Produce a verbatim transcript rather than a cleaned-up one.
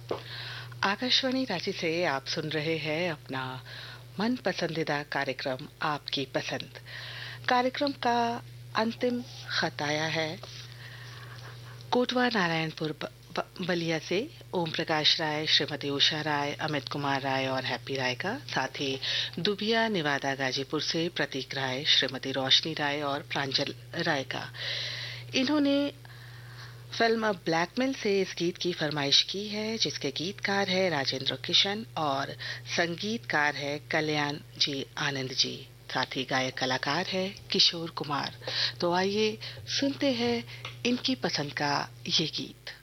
आकाशवाणी रांची से आप सुन रहे हैं अपना मन पसंदीदा कार्यक्रम आपकी पसंद। कार्यक्रम का अंतिम खत आया है कोटवा नारायणपुर ब, ब, बलिया से ओम प्रकाश राय, श्रीमती उषा राय, अमित कुमार राय और हैप्पी राय का। साथ ही दुबिया निवादा गाजीपुर से प्रतीक राय, श्रीमती रोशनी राय और प्रांजल राय का। इन्होंने फिल्म ब्लैकमेल से इस गीत की फरमाइश की है, जिसके गीतकार है राजेंद्र किशन और संगीतकार है कल्याण जी आनंद जी। साथ ही गायक कलाकार है किशोर कुमार। तो आइए सुनते हैं इनकी पसंद का ये गीत।